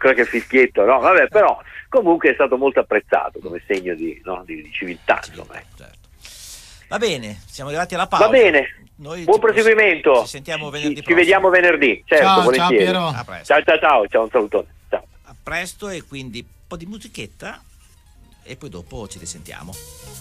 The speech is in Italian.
qualche fischietto, no? Vabbè, però comunque è stato molto apprezzato come segno di civiltà, insomma. Certo. Va bene, siamo arrivati alla pausa. Va bene, Noi buon proseguimento. Ci sentiamo venerdì Ci prossimo. vediamo venerdì, certo, Ciao volentieri. Piero. A presto. Ciao, un salutone. Ciao. A presto, e quindi un po' di musichetta e poi dopo ci risentiamo.